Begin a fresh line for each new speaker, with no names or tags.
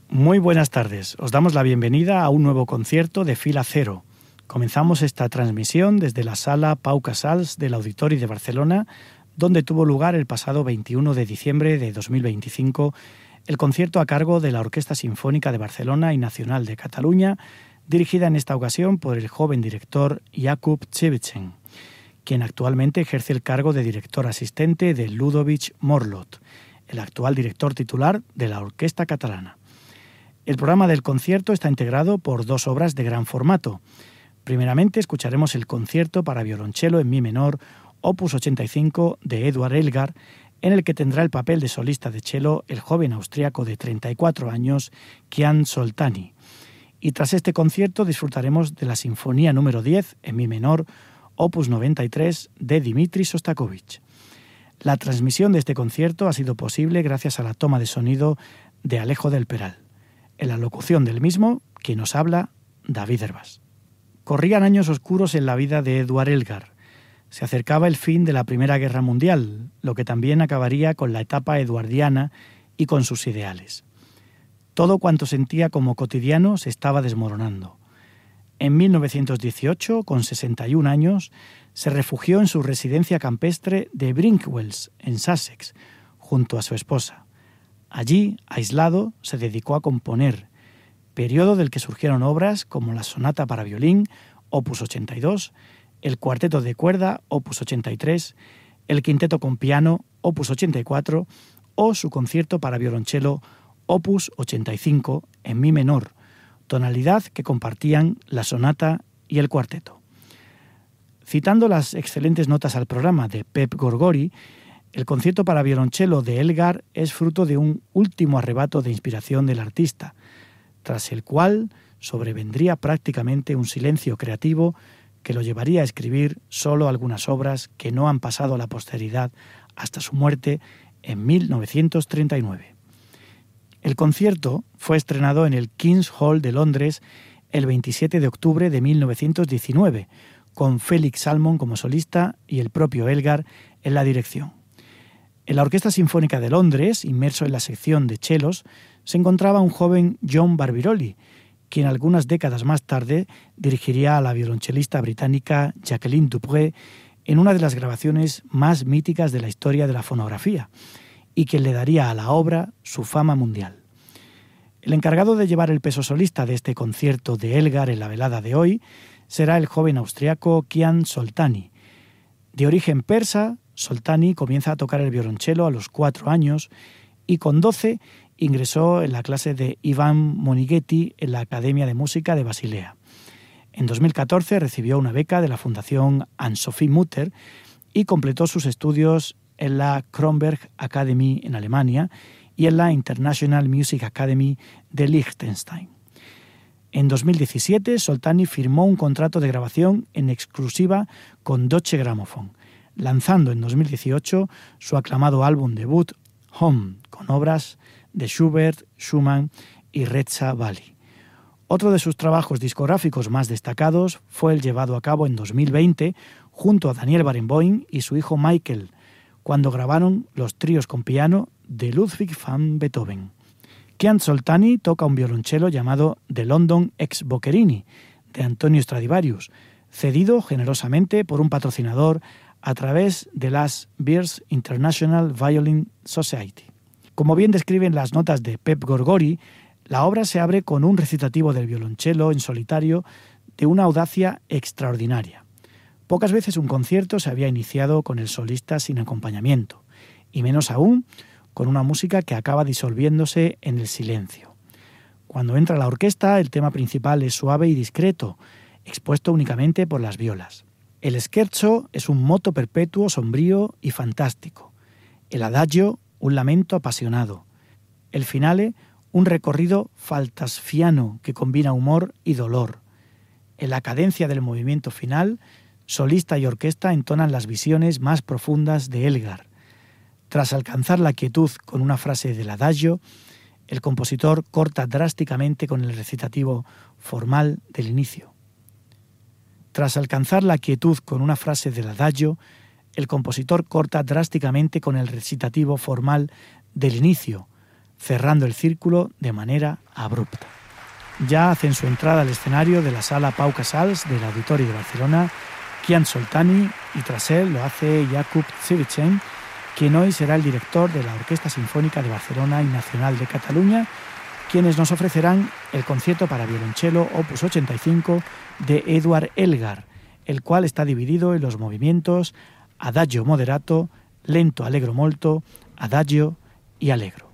Muy buenas tardes. Os damos la bienvenida a un nuevo concierto de Fila Cero. Comenzamos esta transmisión desde la sala Pau Casals del Auditori de Barcelona, donde tuvo lugar el pasado 21 de diciembre de 2025 el concierto a cargo de la Orquesta Sinfónica de Barcelona y Nacional de Cataluña, dirigida en esta ocasión por el joven director Jakub Cevicen, quien actualmente ejerce el cargo de director asistente de Ludovic Morlot, el actual director titular de la Orquesta Catalana. El programa del concierto está integrado por dos obras de gran formato. Primeramente escucharemos el concierto para violonchelo en mi menor, opus 85 de Eduard Elgar, en el que tendrá el papel de solista de cello el joven austriaco de 34 años, Kian Soltani. Y tras este concierto disfrutaremos de la Sinfonía número 10 en mi menor, opus 93 de Dmitri Shostakovich. La transmisión de este concierto ha sido posible gracias a la toma de sonido de Alejo del Peral. En la locución del mismo, quien nos habla, David Herbás. Corrían años oscuros en la vida de Eduard Elgar. Se acercaba el fin de la Primera Guerra Mundial, lo que también acabaría con la etapa eduardiana y con sus ideales. Todo cuanto sentía como cotidiano se estaba desmoronando. En 1918, con 61 años, se refugió en su residencia campestre de Brinkwells, en Sussex, junto a su esposa. Allí, aislado, se dedicó a componer, periodo del que surgieron obras como la Sonata para violín, opus 82, el Cuarteto de cuerda, opus 83, el Quinteto con piano, opus 84, o su Concierto para violonchelo, opus 85, en mi menor, tonalidad que compartían la sonata y el cuarteto. Citando las excelentes notas al programa de Pep Gorgori, el concierto para violonchelo de Elgar es fruto de un último arrebato de inspiración del artista, tras el cual sobrevendría prácticamente un silencio creativo que lo llevaría a escribir solo algunas obras que no han pasado a la posteridad hasta su muerte en 1939. El concierto fue estrenado en el King's Hall de Londres el 27 de octubre de 1919, con Felix Salmon como solista y el propio Elgar en la dirección. En la Orquesta Sinfónica de Londres, inmerso en la sección de chelos, se encontraba un joven John Barbirolli, quien algunas décadas más tarde dirigiría a la violonchelista británica Jacqueline Dupré en una de las grabaciones más míticas de la historia de la fonografía, y quien le daría a la obra su fama mundial. El encargado de llevar el peso solista de este concierto de Elgar en la velada de hoy será el joven austriaco Kian Soltani. De origen persa, Soltani comienza a tocar el violonchelo a los 4 años y con 12 ingresó en la clase de Ivan Monighetti en la Academia de Música de Basilea. En 2014 recibió una beca de la Fundación Anne-Sophie Mutter y completó sus estudios en la Kronberg Academy en Alemania y en la International Music Academy de Liechtenstein. En 2017, Soltani firmó un contrato de grabación en exclusiva con Deutsche Grammophon, lanzando en 2018 su aclamado álbum debut Home, con obras de Schubert, Schumann y Reza Bali. Otro de sus trabajos discográficos más destacados fue el llevado a cabo en 2020 junto a Daniel Barenboim y su hijo Michael, cuando grabaron los tríos con piano de Ludwig van Beethoven. Kian Soltani toca un violonchelo llamado The London ex Boccherini, de Antonio Stradivarius, cedido generosamente por un patrocinador a través de las Beers International Violin Society. Como bien describen las notas de Pep Gorgori, la obra se abre con un recitativo del violonchelo en solitario de una audacia extraordinaria. Pocas veces un concierto se había iniciado con el solista sin acompañamiento, y menos aún con una música que acaba disolviéndose en el silencio. Cuando entra la orquesta, el tema principal es suave y discreto, expuesto únicamente por las violas. El scherzo es un moto perpetuo, sombrío y fantástico. El adagio, un lamento apasionado. El finale, un recorrido faltasfiano que combina humor y dolor. En la cadencia del movimiento final, solista y orquesta entonan las visiones más profundas de Elgar. Tras alcanzar la quietud con una frase del adagio, el compositor corta drásticamente con el recitativo formal del inicio. Tras alcanzar la quietud con una frase del adagio, el compositor corta drásticamente con el recitativo formal del inicio, cerrando el círculo de manera abrupta. Ya hacen su entrada al escenario de la Sala Pau Casals del Auditori de Barcelona Kian Soltani, y tras él lo hace Jakub Cevicen, quien hoy será el director de la Orquesta Sinfónica de Barcelona y Nacional de Cataluña, quienes nos ofrecerán el concierto para violonchelo Opus 85 de Eduard Elgar, el cual está dividido en los movimientos Adagio moderato, Lento allegro molto, Adagio y Allegro.